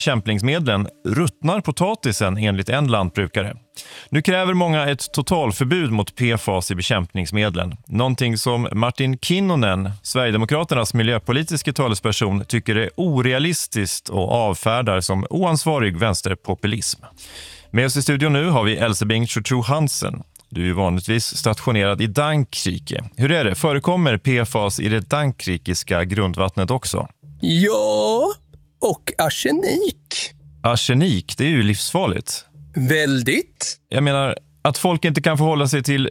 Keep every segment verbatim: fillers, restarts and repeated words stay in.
Bekämpningsmedlen ruttnar potatisen enligt en lantbrukare. Nu kräver många ett totalförbud mot P F A S i bekämpningsmedlen. Någonting som Martin Kinnunen, Sverigedemokraternas miljöpolitiska talesperson, tycker är orealistiskt och avfärdar som oansvarig vänsterpopulism. Med oss i studion nu har vi Else Bing-Chouchou Hansen. Du är vanligtvis stationerad i Dankrike. Hur är det? Förekommer P F A S i det dankrikiska grundvattnet också? Ja, och arsenik. Arsenik, det är ju livsfarligt. Väldigt. Jag menar, att folk inte kan förhålla sig till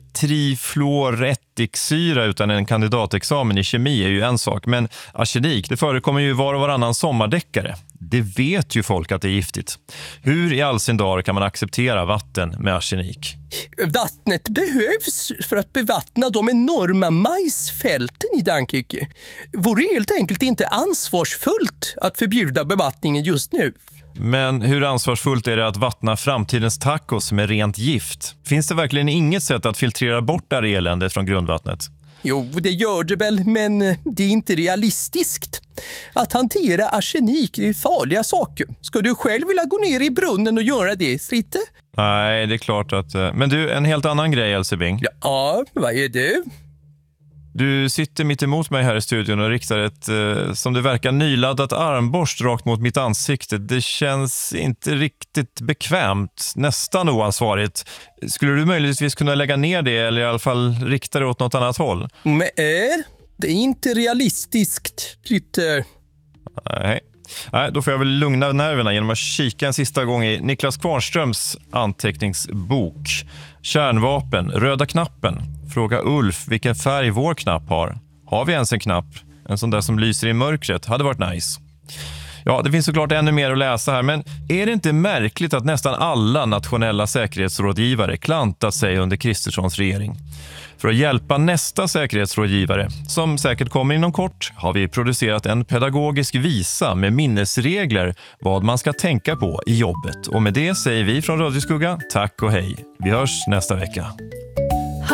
trifluorättiksyra utan en kandidatexamen i kemi är ju en sak. Men arsenik, det förekommer ju var och varannan sommardäckare. Det vet ju folk att det är giftigt. Hur i all sin dag kan man acceptera vatten med arsenik? Vattnet behövs för att bevattna de enorma majsfälten i Dankrike. Vore helt enkelt inte ansvarsfullt att förbjuda bevattningen just nu. Men hur ansvarsfullt är det att vattna framtidens tacos med rent gift? Finns det verkligen inget sätt att filtrera bort det här eländet från grundvattnet? Jo, det gör det väl, men det är inte realistiskt. Att hantera arsenik är farliga saker. Ska du själv vilja gå ner i brunnen och göra det, Fritte? Nej, det är klart att... Men du, en helt annan grej, Else Bing. Ja, vad är det? Du sitter mitt emot mig här i studion och riktar ett, eh, som det verkar, nyladdat armborst rakt mot mitt ansikte. Det känns inte riktigt bekvämt, nästan oansvarigt. Skulle du möjligtvis kunna lägga ner det eller i alla fall rikta det åt något annat håll? Men det är inte realistiskt, Fritte. Nej. Nej, då får jag väl lugna nerverna genom att kika en sista gång i Niklas Kvarnströms anteckningsbok. Kärnvapen, röda knappen. Fråga Ulf vilken färg vår knapp har. Har vi ens en knapp? En sån där som lyser i mörkret hade varit nice. Ja, det finns såklart ännu mer att läsa här, men är det inte märkligt att nästan alla nationella säkerhetsrådgivare klantat sig under Kristerssons regering? För att hjälpa nästa säkerhetsrådgivare, som säkert kommer inom kort, har vi producerat en pedagogisk visa med minnesregler vad man ska tänka på i jobbet. Och med det säger vi från Radio Skugga tack och hej. Vi hörs nästa vecka.